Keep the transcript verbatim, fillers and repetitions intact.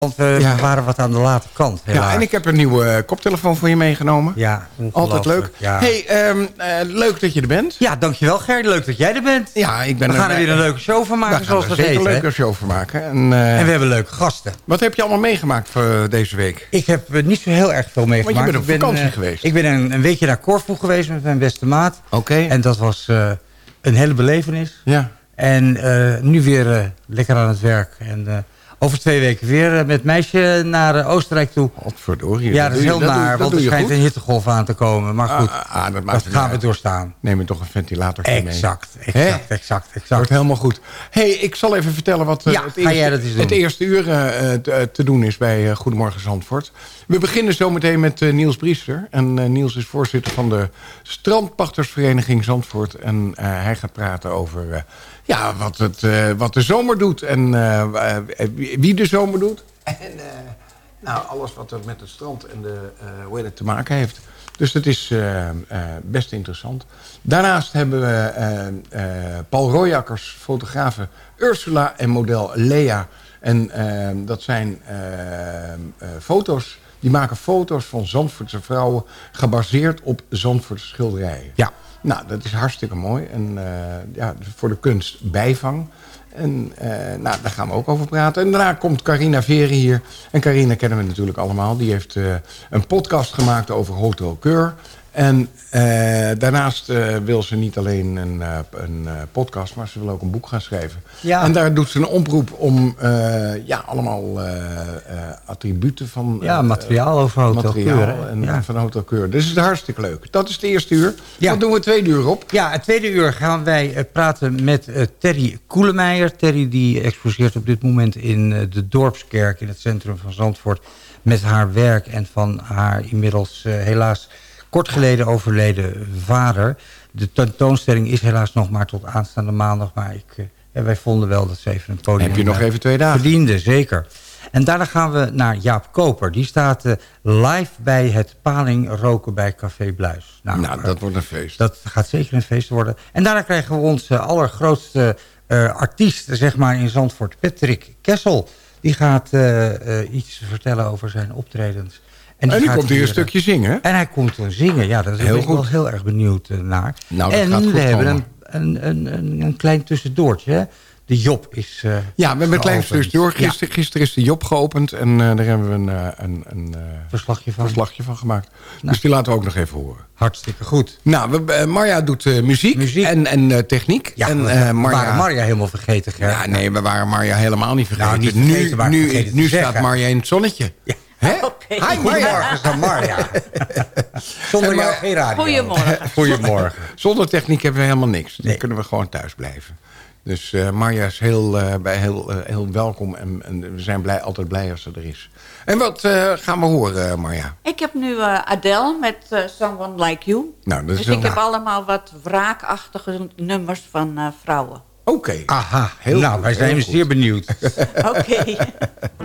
Want we Ja. waren wat aan de late kant, helaas. Ja, en ik heb een nieuwe koptelefoon voor je meegenomen. Ja, Altijd leuk. Ja. Hey, um, uh, leuk dat je er bent. Ja, dankjewel Ger. Leuk dat jij er bent. Ja, ik ben we gaan er bij, weer een leuke show van maken, we zoals gaan we er zeker weten. een leuke show van maken. En, uh, En we hebben leuke gasten. Wat heb je allemaal meegemaakt voor deze week? Ik heb uh, niet zo heel erg veel meegemaakt. Want je bent op ik ben, vakantie uh, geweest. Ik ben een, een weekje naar Corfu geweest met mijn beste maat. Oké. Okay. En dat was uh, een hele belevenis. Ja. En uh, nu weer uh, lekker aan het werk. En uh, over twee weken weer uh, met meisje naar uh, Oostenrijk toe. Godverdorie. Ja, dat is heel naar, want er schijnt een hittegolf aan te komen. Maar goed, ah, ah, dat, dat gaan we doorstaan. Neem je toch een ventilator mee. Exact, exact, He? exact, exact. Wordt helemaal goed. Hey, ik zal even vertellen wat uh, ja, het, eerste, jij dat eens doen. het eerste uur uh, te, te doen is bij uh, Goedemorgen Zandvoort. We beginnen zometeen met uh, Niels Briester. En uh, Niels is voorzitter van de Strandpachtersvereniging Zandvoort. En uh, hij gaat praten over uh, ja, wat, het, uh, wat de zomer doet. En uh, uh, wie de zomer doet. En uh, nou, alles wat er met het strand en de, uh, hoe heet het te maken heeft. Dus dat is uh, uh, best interessant. Daarnaast hebben we uh, uh, Paul Royakkers, fotografe Ursula en model Lea. En uh, dat zijn uh, uh, foto's. Die maken foto's van Zandvoortse vrouwen gebaseerd op Zandvoortse schilderijen. Ja. Nou, dat is hartstikke mooi. En uh, ja, voor de kunst bijvang. En uh, nou, daar gaan we ook over praten. En daarna komt Carina Veren hier. En Carina kennen we natuurlijk allemaal. Die heeft uh, een podcast gemaakt over Hotel Keur. En uh, daarnaast uh, wil ze niet alleen een, uh, een uh, podcast, maar ze wil ook een boek gaan schrijven. Ja. En daar doet ze een oproep om uh, ja, allemaal uh, uh, attributen van... Uh, ja, materiaal over Hotel materiaal Keur. En, ja. van Hotel Keur. Dus het is hartstikke leuk. Dat is het eerste uur. Ja. Wat doen we het tweede uur op? Ja, het tweede uur gaan wij uh, praten met uh, Terry Koelemeijer. Terry die exposeert op dit moment in uh, de Dorpskerk in het centrum van Zandvoort met haar werk en van haar inmiddels uh, helaas kort geleden overleden vader. De tentoonstelling is helaas nog maar tot aanstaande maandag, maar ik, uh, ja, wij vonden wel dat ze even een podium Heb je nog even twee dagen? verdiende, zeker. En daarna gaan we naar Jaap Koper. Die staat uh, live bij het paling roken bij Café Bluis. Nou, nou dat wordt een feest. Dat gaat zeker een feest worden. En daarna krijgen we onze allergrootste uh, artiest, zeg maar, in Zandvoort, Patrick Kessel. Die gaat uh, uh, iets vertellen over zijn optredens. En, die en die gaat komt hier een stukje zingen. En hij komt dan zingen. Ja, daar ben ik wel heel erg benieuwd uh, naar. Nou, dat en gaat goed we hebben komen. een, een, een, een klein tussendoortje. Hè? De Job is uh, Ja, we hebben een klein tussendoor. Ja. Gisteren, gisteren is de Job geopend. En uh, daar hebben we een, uh, een, een uh, verslagje, van. verslagje van gemaakt. Nou. Dus die laten we ook nog even horen. Hartstikke goed. Nou, we, uh, Marja doet uh, muziek, muziek en, en uh, techniek. Ja, en, uh, we Marja... waren Marja helemaal vergeten. Hè? Ja, nee, we waren Marja helemaal niet vergeten. Nou, niet vergeten, nu maar nu, vergeten nu te staat zeggen. Marja in het zonnetje. Ja. Hè? Okay. Hi Marja. Goedemorgen, dan Marja. Zonder jou geen radio. Goedemorgen. Goedemorgen. Zonder techniek hebben we helemaal niks. Dan Nee. kunnen we gewoon thuis blijven. Dus uh, Marja is heel, uh, bij heel, uh, heel welkom. En, en we zijn blij, altijd blij als ze er is. En wat uh, gaan we horen, uh, Marja? Ik heb nu uh, Adele met uh, Someone Like You. Nou, dat is dus wel... ik heb allemaal wat wraakachtige nummers van uh, vrouwen. Oké. Okay. Aha, heel nou, goed, wij zijn heel zeer goed. benieuwd. Oké. Okay.